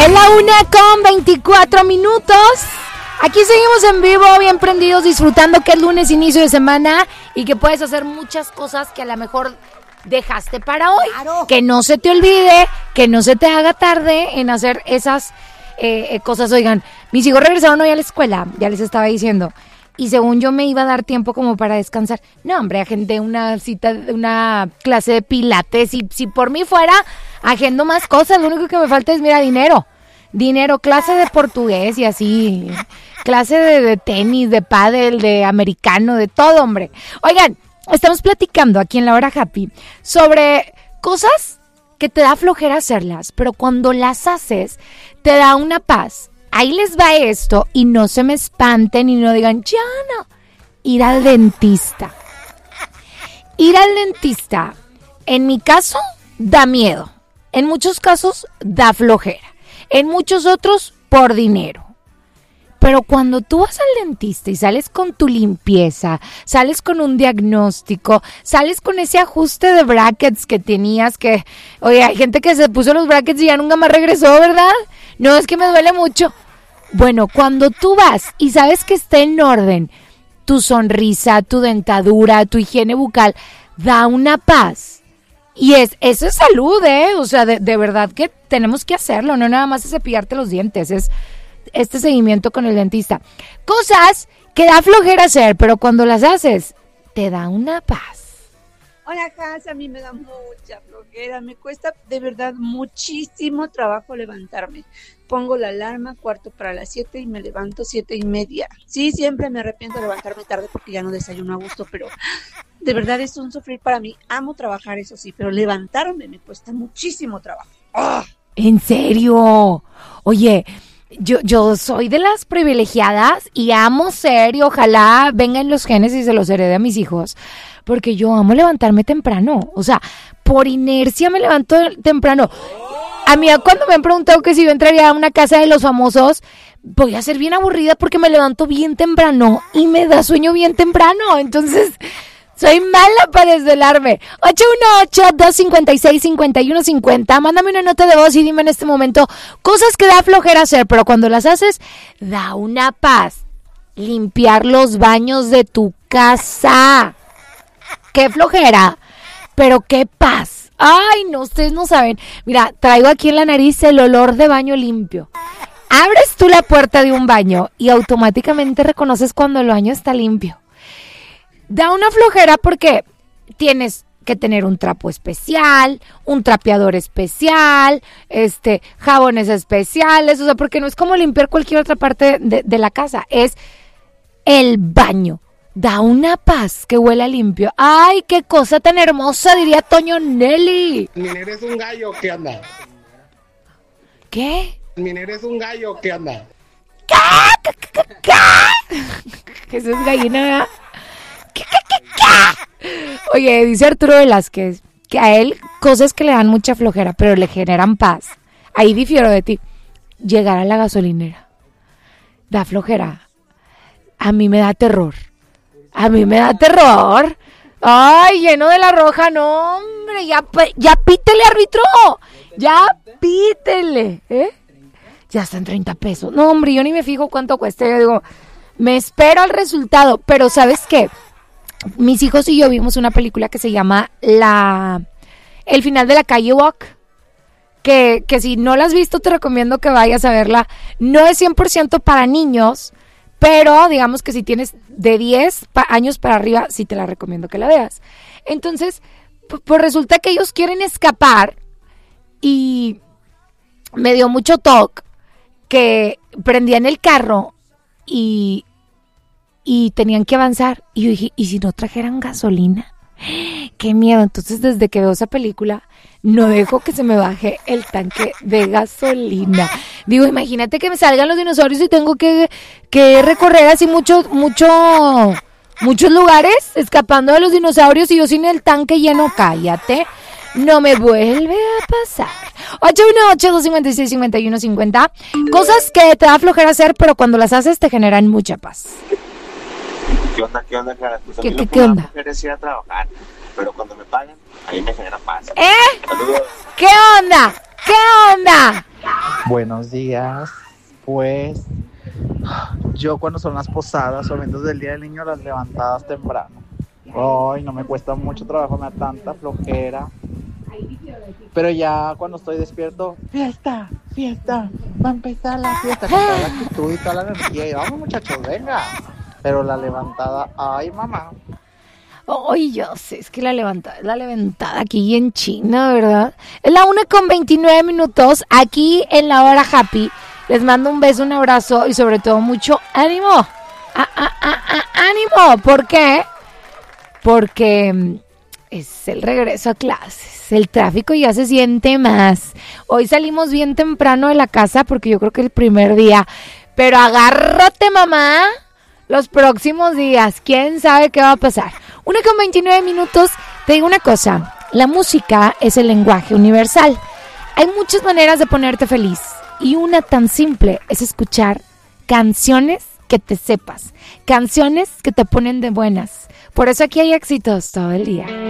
Es la 1:24. Aquí seguimos en vivo, bien prendidos, disfrutando que es lunes, inicio de semana y que puedes hacer muchas cosas que a lo mejor dejaste para hoy. Claro. Que no se te olvide, que no se te haga tarde en hacer esas cosas. Oigan, mis hijos regresaron hoy a la escuela, ya les estaba diciendo, y según yo me iba a dar tiempo como para descansar. No, hombre, agendé una cita, una clase de pilates, y si por mí fuera, agendo más cosas. Lo único que me falta es, mira, dinero, clase de portugués y así, clase de tenis, de pádel, de americano, de todo, hombre. Oigan, estamos platicando aquí en La Hora Happy sobre cosas que te da flojera hacerlas, pero cuando las haces, te da una paz. Ahí les va esto, y no se me espanten y no digan, ya no. Ir al dentista. Ir al dentista, en mi caso, da miedo. En muchos casos, da flojera. En muchos otros, por dinero. Pero cuando tú vas al dentista y sales con tu limpieza, sales con un diagnóstico, sales con ese ajuste de brackets que tenías, que, oye, hay gente que se puso los brackets y ya nunca más regresó, ¿verdad? No, es que me duele mucho. Bueno, cuando tú vas y sabes que está en orden, tu sonrisa, tu dentadura, tu higiene bucal, da una paz. Y eso es salud, o sea, de verdad que tenemos que hacerlo, no nada más es cepillarte los dientes, es este seguimiento con el dentista. Cosas que da flojera hacer, pero cuando las haces, te da una paz. Hola, Has, a mí me da mucha flojera, me cuesta de verdad muchísimo trabajo levantarme. Pongo la alarma 7:15 y me levanto 7:30. Sí, siempre me arrepiento de levantarme tarde porque ya no desayuno a gusto, pero de verdad es un sufrir para mí. Amo trabajar, eso sí, pero levantarme me cuesta muchísimo trabajo. ¡Oh! ¿En serio? Oye, yo soy de las privilegiadas y amo ser, y ojalá vengan los genes y se los herede a mis hijos, porque yo amo levantarme temprano. O sea, por inercia me levanto temprano. A mí cuando me han preguntado que si yo entraría a una casa de los famosos, voy a ser bien aburrida porque me levanto bien temprano y me da sueño bien temprano. Entonces, soy mala para desvelarme. 818-256-5150. Mándame una nota de voz y dime en este momento cosas que da flojera hacer, pero cuando las haces, da una paz. Limpiar los baños de tu casa. ¡Qué flojera! Pero qué paz. Ay, no, ustedes no saben. Mira, traigo aquí en la nariz el olor de baño limpio. Abres tú la puerta de un baño y automáticamente reconoces cuando el baño está limpio. Da una flojera porque tienes que tener un trapo especial, un trapeador especial, jabones especiales, o sea, porque no es como limpiar cualquier otra parte de la casa, es el baño. Da una paz que huela limpio. ¡Ay, qué cosa tan hermosa! Diría Toño Nelly. Minero es un gallo, ¿qué anda? ¿Qué? Minero es un gallo, ¿qué anda? ¿Qué? Eso es gallina, ¿verdad? Oye, dice Arturo Velázquez que a él cosas que le dan mucha flojera, pero le generan paz. Ahí difiero de ti. Llegar a la gasolinera. Da flojera. A mí me da terror. Ay, lleno de la roja, no, hombre, ya pítele, árbitro, ya pítele, ya están 30 pesos, no, hombre, yo ni me fijo cuánto cuesta, yo digo, me espero al resultado, pero ¿sabes qué? Mis hijos y yo vimos una película que se llama El final de la calle Walk, que si no la has visto te recomiendo que vayas a verla. No es 100% para niños, pero digamos que si tienes de 10 años para arriba, sí te la recomiendo que la veas. Entonces, pues resulta que ellos quieren escapar y me dio mucho toque que prendían el carro y tenían que avanzar. Y yo dije, ¿y si no trajeran gasolina? ¡Qué miedo! Entonces, desde que veo esa película, no dejo que se me baje el tanque de gasolina. Digo, imagínate que me salgan los dinosaurios y tengo que recorrer así muchos lugares escapando de los dinosaurios y yo sin el tanque lleno. Cállate, no me vuelve a pasar. 818-256-5150. Cosas que te da flojera hacer, pero cuando las haces te generan mucha paz. ¿Qué onda? Pues ¿Qué onda? Mujeres ir a trabajar, pero cuando me pagan, ahí me genera paz. Saludos. ¿Qué onda? Buenos días. Pues yo cuando son las posadas o eventos del Día del Niño, las levantadas temprano. Ay, no me cuesta mucho trabajo, me da tanta flojera. Pero ya cuando estoy despierto, fiesta, va a empezar la fiesta con toda la actitud y toda la energía. Y vamos muchachos, venga. Pero la levantada, ay mamá. Ay, yo sé, es que la levantada aquí en China, ¿verdad? Es la 1:29 aquí en la hora happy. Les mando un beso, un abrazo y sobre todo mucho ánimo. ¡Ánimo! ¿Por qué? Porque es el regreso a clases. El tráfico ya se siente más. Hoy salimos bien temprano de la casa porque yo creo que el primer día. Pero agárrate, mamá, los próximos días. ¿Quién sabe qué va a pasar? 1:29. Te digo una cosa. La música es el lenguaje universal. Hay muchas maneras de ponerte feliz. Y una tan simple es escuchar canciones que te sepas. Canciones que te ponen de buenas. Por eso aquí hay éxitos todo el día.